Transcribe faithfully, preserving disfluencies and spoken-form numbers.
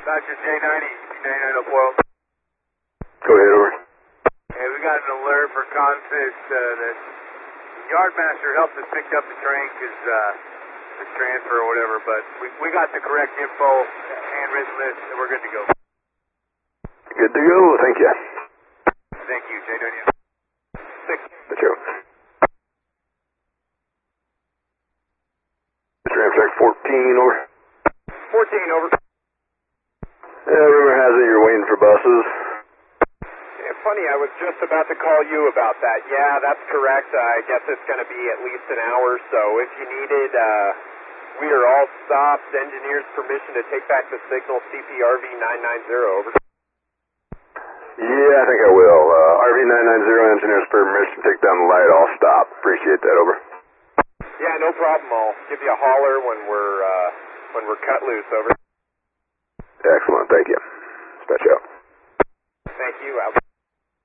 Dodger J ninety, ninety-nine oh four. Go ahead, over. Hey, we got an alert for Consist uh, that Yardmaster helped us pick up the train because uh, the transfer or whatever, but we, we got the correct info, handwritten list, and we're good to go. Good to go, thank you. Thank you, J ninety. Six. The joke. Ramjack fourteen, over. fourteen, over. Yeah, rumor has it you're waiting for buses. Yeah, funny, I was just about to call you about that. Yeah, that's correct. Uh, I guess it's going to be at least an hour, so if you needed, uh, we are all stopped. Engineers permission to take back the signal, C P R V nine nine zero, over. Yeah, I think I will. Uh, R V nine nine zero, engineers permission to take down the light. I'll stop. Appreciate that, over. Yeah, no problem. I'll give you a holler when we're, uh, when we're cut loose, over. Excellent, thank you. Dispatch out. Thank you, out.